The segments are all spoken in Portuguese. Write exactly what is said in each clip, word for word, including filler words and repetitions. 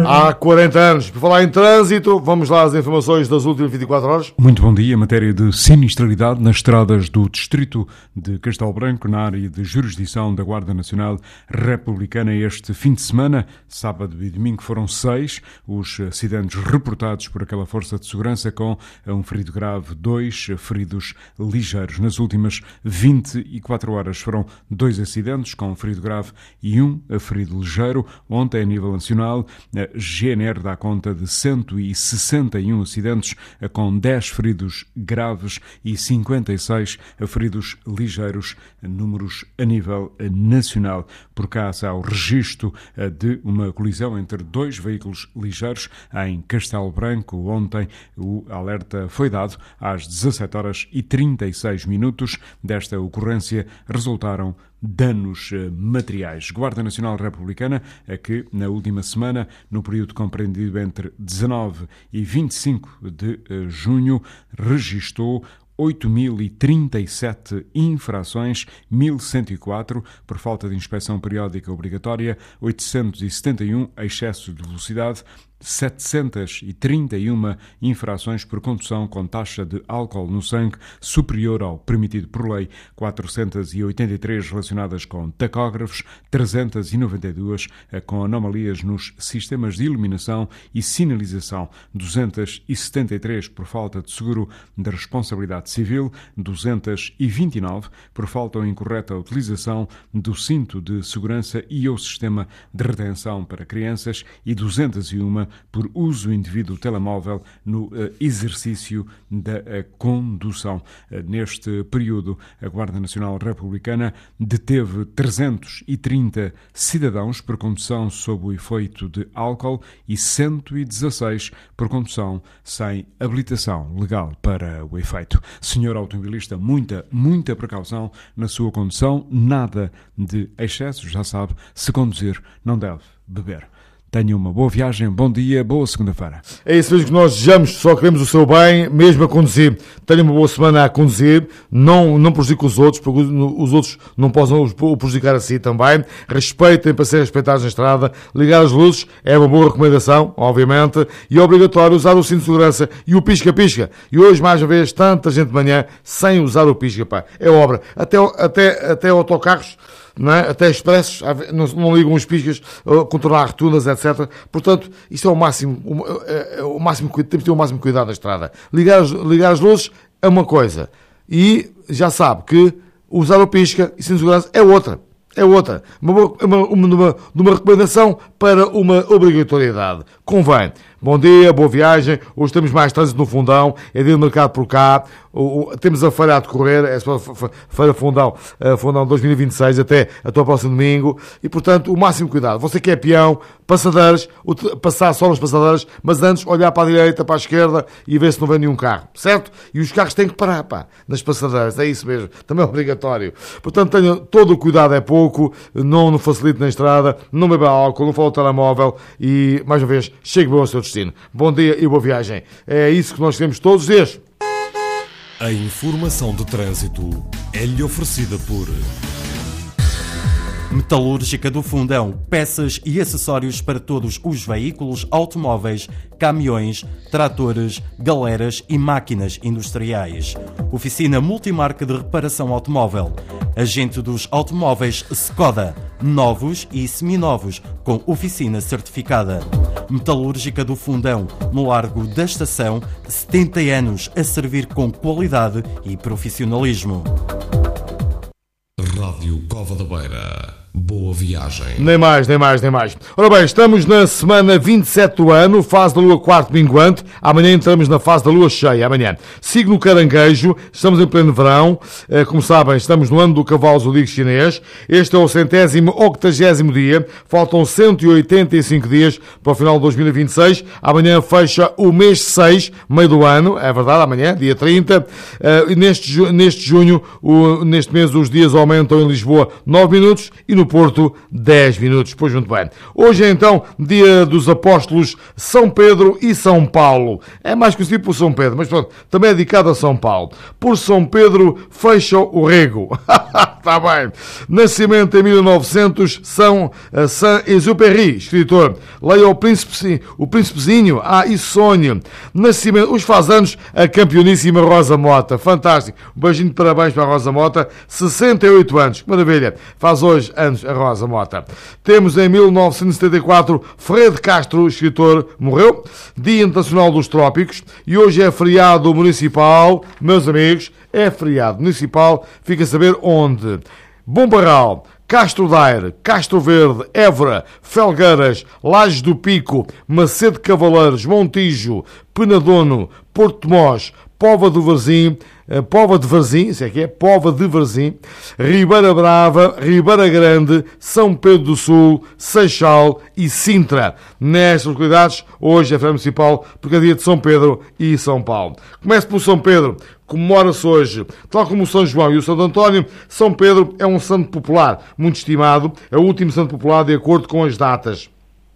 Há quarenta anos. Por falar em trânsito, vamos lá às informações das últimas vinte e quatro horas. Muito bom dia. Matéria de sinistralidade nas estradas do distrito de Castelo Branco, na área de jurisdição da Guarda Nacional Republicana. Este fim de semana, sábado e domingo, foram seis os acidentes reportados por aquela força de segurança, com um ferido grave, dois feridos ligeiros. Nas últimas vinte e quatro horas foram dois acidentes com um ferido grave e um ferido ligeiro. Ontem, a nível nacional, a G N R dá conta de cento e sessenta e um acidentes, com dez feridos graves e cinquenta e seis feridos ligeiros, números a nível nacional. Por cá há o registro de uma colisão entre dois veículos ligeiros em Castelo Branco. Ontem o alerta foi dado às dezassete horas e trinta e seis minutos. Desta ocorrência resultaram danos materiais. Guarda Nacional Republicana, a que na última semana, no período compreendido entre dezanove e vinte e cinco de junho, registou oito mil e trinta e sete infrações, mil cento e quatro por falta de inspeção periódica obrigatória, oitocentos e setenta e um excesso de velocidade, setecentos e trinta e uma infrações por condução com taxa de álcool no sangue superior ao permitido por lei, quatrocentos e oitenta e três relacionadas com tacógrafos, trezentos e noventa e dois com anomalias nos sistemas de iluminação e sinalização, duzentos e setenta e três por falta de seguro de responsabilidade civil, duzentos e vinte e nove por falta ou incorreta utilização do cinto de segurança e ou sistema de retenção para crianças e duzentos e um por uso indevido do telemóvel no uh, exercício da uh, condução. Uh, neste período, a Guarda Nacional Republicana deteve trezentos e trinta cidadãos por condução sob o efeito de álcool e cento e dezasseis por condução sem habilitação legal para o efeito. Senhor automobilista, muita, muita precaução na sua condução, nada de excesso, já sabe, se conduzir não deve beber. Tenha uma boa viagem, bom dia, boa segunda-feira. É isso mesmo que nós desejamos, só queremos o seu bem, mesmo a conduzir. Tenha uma boa semana a conduzir, não, não prejudique os outros, porque os outros não possam o prejudicar a si também. Respeitem para ser respeitados na estrada. Ligar as luzes é uma boa recomendação, obviamente, e é obrigatório usar o cinto de segurança e o pisca-pisca. E hoje, mais uma vez, tanta gente de manhã sem usar o pisca, pá. É obra. Até, até, até autocarros, não é? Até expressos, não, não ligam os piscas, uh, controlar rotundas, etcétera. Portanto, isto é o máximo, o, é, o máximo, temos de ter o máximo cuidado na estrada. Ligar as, ligar as luzes é uma coisa, e já sabe que usar o pisca e sem segurança é outra. É outra. Uma, uma, uma, uma recomendação para uma obrigatoriedade. Convém. Bom dia, boa viagem. Hoje temos mais trânsito no Fundão. É dia de mercado por cá. O, o, temos a feira a decorrer. É a feira Fundão, a Fundão dois mil e vinte e seis até, até o próximo domingo. E, portanto, o máximo cuidado. Você que é peão, passadeiros, passar só nas passadeiras, mas antes olhar para a direita, para a esquerda e ver se não vem nenhum carro. Certo? E os carros têm que parar, pá, nas passadeiras. É isso mesmo. Também é obrigatório. Portanto, tenha todo o cuidado, é pouco. Não, não facilite na estrada. Não beba álcool, não fale o telemóvel. E, mais uma vez, chegue bem ao seu destino. Bom dia e boa viagem. É isso que nós queremos todos os dias. A informação de trânsito é-lhe oferecida por Metalúrgica do Fundão, peças e acessórios para todos os veículos, automóveis, caminhões, tratores, galeras e máquinas industriais. Oficina multimarca de reparação automóvel. Agente dos automóveis Skoda, novos e seminovos, com oficina certificada. Metalúrgica do Fundão, no Largo da Estação, setenta anos a servir com qualidade e profissionalismo. Rádio Cova da Beira. Boa viagem. Nem mais, nem mais, nem mais. Ora bem, estamos na semana vinte e sete do ano, fase da lua quarto minguante. Amanhã entramos na fase da lua cheia, amanhã. Sigo no Caranguejo, estamos em pleno verão. Como sabem, estamos no ano do cavalo zodíaco chinês. Este é o centésimo octagésimo dia. Faltam cento e oitenta e cinco dias para o final de dois mil e vinte e seis. Amanhã fecha o mês seis, meio do ano. É verdade, amanhã, dia trinta. E neste, neste junho, o, neste mês, os dias aumentam em Lisboa nove minutos e no no Porto dez minutos. Pois muito bem. Hoje é então dia dos apóstolos São Pedro e São Paulo. É mais conhecido por São Pedro, mas pronto, também é dedicado a São Paulo. Por São Pedro fecha o rego. Está bem. Nascimento em mil e novecentos, São Saint-Exupéry, escritor. Leia o Príncipe, o Príncipezinho, ah, e sonho. Nascimento, os faz anos a campeoníssima Rosa Mota. Fantástico. Um beijinho de parabéns para a Rosa Mota. sessenta e oito anos. Que maravilha. Faz hoje anos a Rosa Mota. Temos em mil novecentos e setenta e quatro Fred Castro, escritor, morreu. Dia Internacional dos Trópicos. E hoje é feriado municipal, meus amigos. É feriado municipal. Fica a saber onde. Bombarral, Castro Daire, Castro Verde, Évora, Felgueiras, Lajes do Pico, Macedo Cavaleiros, Montijo, Penadono, Porto Mós, Póvoa do Varzim, Póvoa de Varzim, se é que é, Póvoa de Varzim, Ribeira Brava, Ribeira Grande, São Pedro do Sul, Seixal e Sintra. Nestas localidades, hoje é feriado municipal, porque é dia de São Pedro e São Paulo. Começo por São Pedro. Comemora-se hoje, tal como o São João e o Santo António, São Pedro é um santo popular, muito estimado, é o último santo popular de acordo com as datas.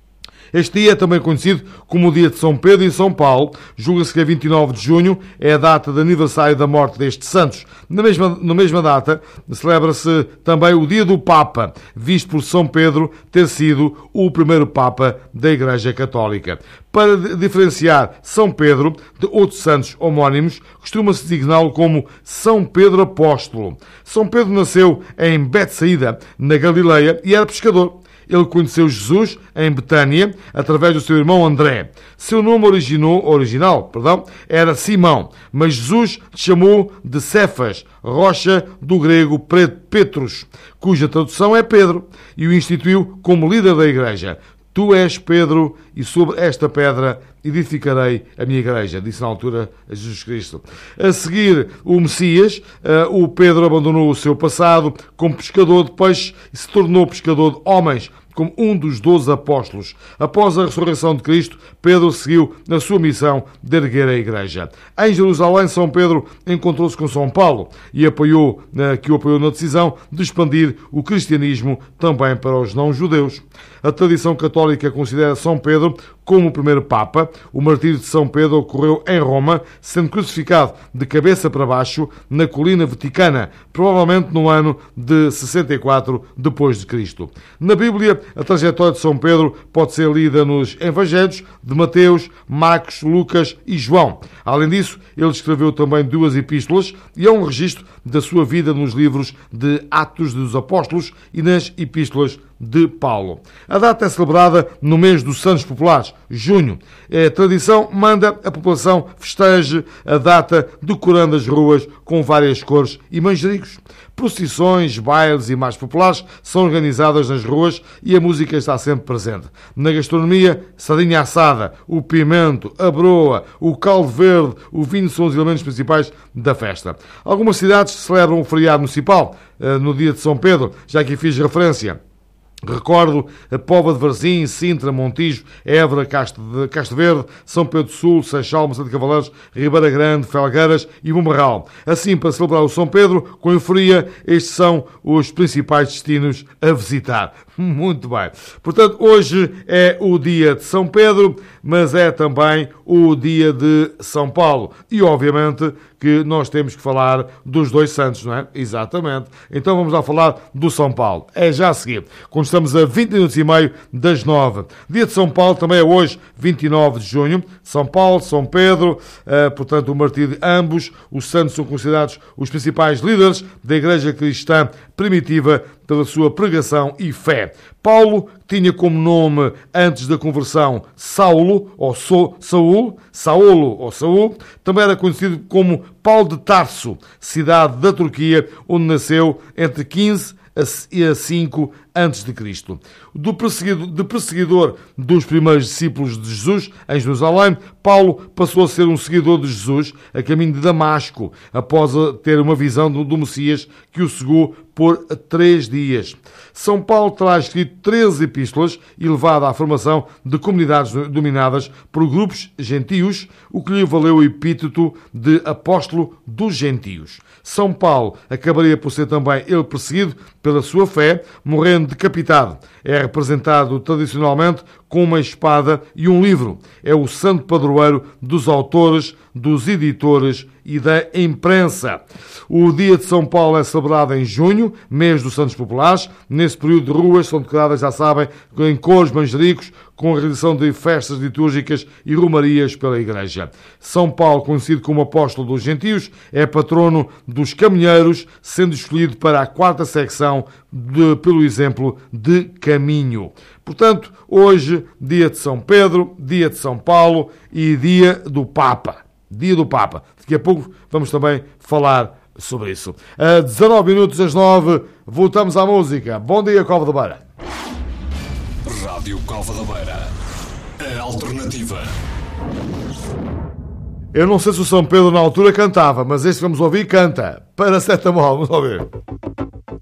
Este dia é também conhecido como o dia de São Pedro e São Paulo. Julga-se que a vinte e nove de junho é a data de aniversário da morte destes santos. Na mesma, na mesma data, celebra-se também o dia do Papa, visto por São Pedro ter sido o primeiro Papa da Igreja Católica. Para diferenciar São Pedro de outros santos homónimos, costuma-se designá-lo como São Pedro Apóstolo. São Pedro nasceu em Betsaída, na Galileia, e era pescador. Ele conheceu Jesus em Betânia através do seu irmão André. Seu nome originou, original perdão, era Simão, mas Jesus chamou de Cefas, rocha do grego Petros, cuja tradução é Pedro, e o instituiu como líder da igreja. Tu és Pedro, e sobre esta pedra edificarei a minha igreja, disse na altura a Jesus Cristo. A seguir, o Messias, o Pedro abandonou o seu passado como pescador de peixes e se tornou pescador de homens, como um dos doze apóstolos. Após a ressurreição de Cristo, Pedro seguiu na sua missão de erguer a igreja. Em Jerusalém, São Pedro encontrou-se com São Paulo e apoiou, que o apoiou na decisão de expandir o cristianismo também para os não-judeus. A tradição católica considera São Pedro como o primeiro Papa. O martírio de São Pedro ocorreu em Roma, sendo crucificado de cabeça para baixo na colina Vaticana, provavelmente no ano de sessenta e quatro depois de Cristo. Na Bíblia, a trajetória de São Pedro pode ser lida nos Evangelhos de Mateus, Marcos, Lucas e João. Além disso, ele escreveu também duas epístolas e há um registro da sua vida nos livros de Atos dos Apóstolos e nas epístolas de Paulo. A data é celebrada no mês dos Santos Populares, junho. A tradição manda a população festeje a data decorando as ruas com várias cores e manjericos. Procissões, bailes e marchas populares são organizadas nas ruas e a música está sempre presente. Na gastronomia, sardinha assada, o pimento, a broa, o caldo verde, o vinho são os elementos principais da festa. Algumas cidades celebram o feriado municipal no dia de São Pedro, já que fiz referência. Recordo a Póvoa de Varzim, Sintra, Montijo, Évora, Castro, Castro Verde, São Pedro do Sul, Seixal, Macedo Cavaleiros, Ribeira Grande, Felgueiras e Bombarral. Assim, para celebrar o São Pedro, com euforia, estes são os principais destinos a visitar. Muito bem. Portanto, hoje é o dia de São Pedro, mas é também o dia de São Paulo. E, obviamente, que nós temos que falar dos dois santos, não é? Exatamente. Então vamos lá falar do São Paulo. É já a seguir. Quando estamos a vinte minutos e meio das nove. Dia de São Paulo também é hoje, vinte e nove de junho. São Paulo, São Pedro, uh, portanto, o martírio de ambos. Os santos são considerados os principais líderes da Igreja Cristã primitiva pela sua pregação e fé. Paulo tinha como nome, antes da conversão, Saulo, ou so, Saul, Saulo, ou Saul. Também era conhecido como Paulo de Tarso, cidade da Turquia, onde nasceu entre quinze a cinco antes de Cristo. Do perseguidor, de perseguidor dos primeiros discípulos de Jesus em Jerusalém, Paulo passou a ser um seguidor de Jesus a caminho de Damasco, após ter uma visão do, do Messias que o cegou por três dias. São Paulo terá escrito treze epístolas e levado à formação de comunidades dominadas por grupos gentios, o que lhe valeu o epíteto de apóstolo dos gentios. São Paulo acabaria por ser também ele perseguido pela sua fé, morrendo humano decapitado. É representado tradicionalmente com uma espada e um livro. É o santo padroeiro dos autores, dos editores e da imprensa. O Dia de São Paulo é celebrado em junho, mês dos Santos Populares. Nesse período, de ruas são decoradas, já sabem, em cores manjericos, com a realização de festas litúrgicas e romarias pela Igreja. São Paulo, conhecido como apóstolo dos gentios, é patrono dos caminheiros, sendo escolhido para a quarta secção de, pelo exemplo de caminho. Portanto, hoje, dia de São Pedro, dia de São Paulo e dia do Papa. Dia do Papa. Daqui a pouco vamos também falar sobre isso. A dezanove minutos às nove, voltamos à música. Bom dia, Cova da Beira. Rádio Cova da Beira. A alternativa. Eu não sei se o São Pedro na altura cantava, mas este que vamos ouvir canta. Paracetamol, vamos ouvir.